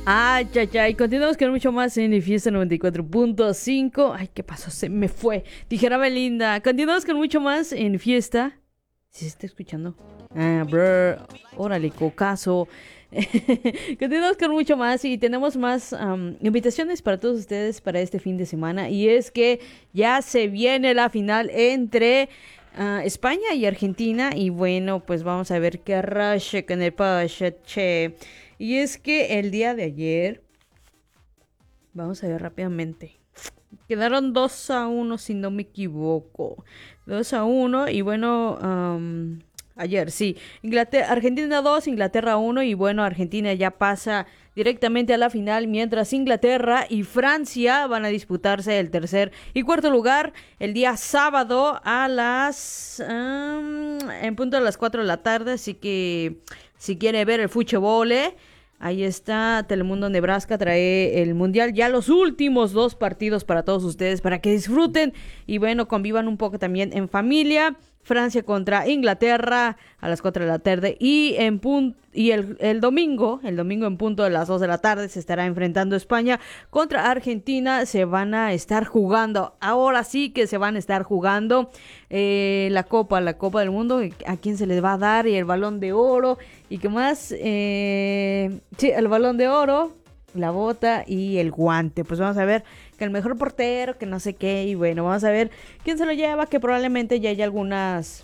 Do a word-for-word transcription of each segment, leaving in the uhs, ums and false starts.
Ay, ya, ya. Y continuamos con mucho más en Fiesta noventa y cuatro punto cinco. Ay, ¿qué pasó? Se me fue. Dijera Belinda. Continuamos con mucho más en Fiesta. ¿Sí se está escuchando? Ah, brr. Órale, cocazo. Continuamos con mucho más y tenemos más um, invitaciones para todos ustedes para este fin de semana. Y es que ya se viene la final entre uh, España y Argentina. Y bueno, pues vamos a ver qué rache con el pache, che. Y es que el día de ayer, vamos a ver rápidamente, quedaron dos a uno si no me equivoco, dos a uno y bueno, um, ayer sí, Inglaterra, Argentina dos, Inglaterra uno y bueno, Argentina ya pasa directamente a la final, mientras Inglaterra y Francia van a disputarse el tercer y cuarto lugar el día sábado a las, um, en punto de las cuatro de la tarde, así que si quiere ver el fútbol, eh, ahí está, Telemundo Nebraska trae el mundial, ya los últimos dos partidos para todos ustedes, para que disfruten y bueno, convivan un poco también en familia. Francia contra Inglaterra a las cuatro de la tarde y en pun- y el, el domingo, el domingo en punto de las dos de la tarde se estará enfrentando España contra Argentina. Se van a estar jugando, ahora sí que se van a estar jugando eh, la Copa, la Copa del Mundo, a quién se les va a dar y el Balón de Oro y qué más, eh, sí, el Balón de Oro, la bota y el guante. Pues vamos a ver que el mejor portero, que no sé qué, y bueno, vamos a ver quién se lo lleva, que probablemente ya hay algunas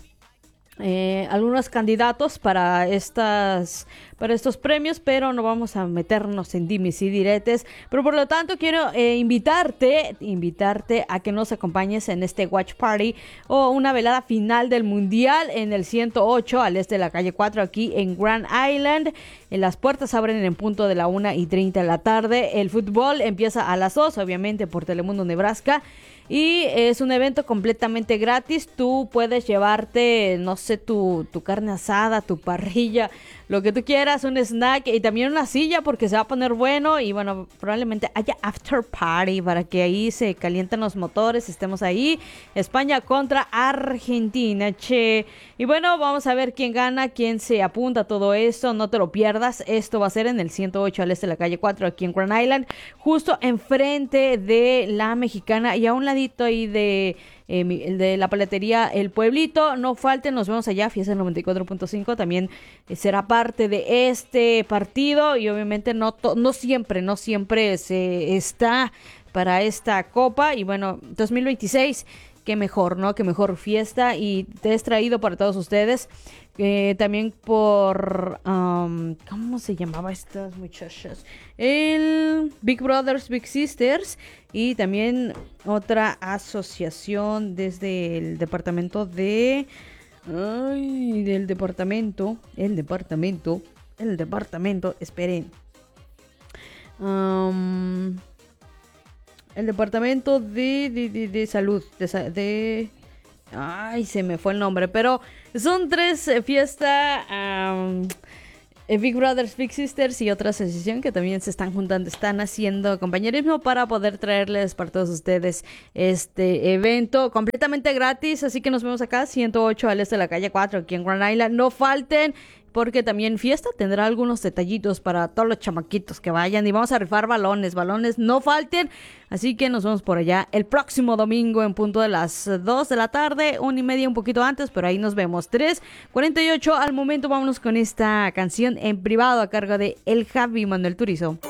eh, algunos candidatos para estas para estos premios, pero no vamos a meternos en dimes y diretes. Pero por lo tanto quiero eh, invitarte, invitarte a que nos acompañes en este Watch Party o una velada final del Mundial en el ciento ocho al este de la calle cuatro aquí en Grand Island. En las puertas abren en punto de la una y treinta de la tarde. El fútbol empieza a las dos, obviamente por Telemundo Nebraska. Y es un evento completamente gratis. Tú puedes llevarte, no sé, tu, tu carne asada, tu parrilla, lo que tú quieras, un snack y también una silla porque se va a poner bueno. Y bueno, probablemente haya after party para que ahí se calienten los motores, estemos ahí. España contra Argentina, che. Y bueno, vamos a ver quién gana, quién se apunta a todo esto. No te lo pierdas. Esto va a ser en el ciento ocho al este de la calle cuatro aquí en Grand Island, justo enfrente de la Mexicana y a un ladito ahí de, eh, de la paletería El Pueblito. No falten, nos vemos allá. Fiesta noventa y cuatro punto cinco también eh, será parte de este partido y obviamente no, to- no siempre, no siempre se está para esta copa. Y bueno, dos mil veintiséis, qué mejor, ¿no? Qué mejor fiesta y te he traído para todos ustedes. Eh, también por um, ¿cómo se llamaba estas muchachas? El Big Brothers Big Sisters y también otra asociación desde el departamento de ay, del departamento el departamento el departamento esperen um, el departamento de de, de, de salud de, de ay, se me fue el nombre, pero son tres eh, fiestas, um, eh, Big Brothers, Big Sisters y otra asociación que también se están juntando, están haciendo compañerismo para poder traerles para todos ustedes este evento completamente gratis, así que nos vemos acá, ciento ocho al este de la calle cuatro, aquí en Grand Island, no falten. Porque también Fiesta tendrá algunos detallitos para todos los chamaquitos que vayan. Y vamos a rifar balones, balones no falten. Así que nos vemos por allá el próximo domingo en punto de las dos de la tarde. Una y media un poquito antes, pero ahí nos vemos. tres cuarenta y ocho al momento. Vámonos con esta canción en privado a cargo de El Javi Manuel Turizo.